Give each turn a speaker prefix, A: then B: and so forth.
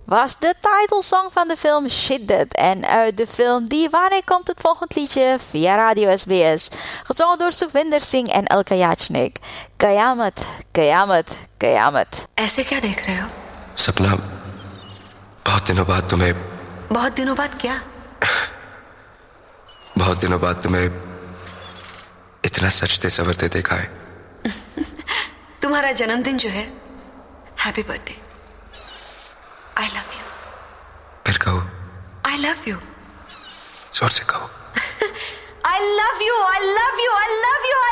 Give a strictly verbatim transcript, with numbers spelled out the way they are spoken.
A: was de titelsong van de film Shiddat. En uit de film Diwani komt het volgende liedje via Radio S B S. Gezongen door Sukhvinder Singh en Alka Yachnik. Kayamat, Kayamat, Kayamat.
B: ऐसे क्या देख रहे हो?
C: सपना, बहुत दिनों बाद तुम्हें
B: बहुत दिनों बाद क्या?
C: बहुत दिनों बाद तुम्हें इतना सजते संवरते देखा है।
B: तुम्हारा जन्मदिन जो है, happy birthday. I love you.
C: फिर कहो।
B: I love you.
C: जोर से कहो।
B: I love you, I love you, I love you,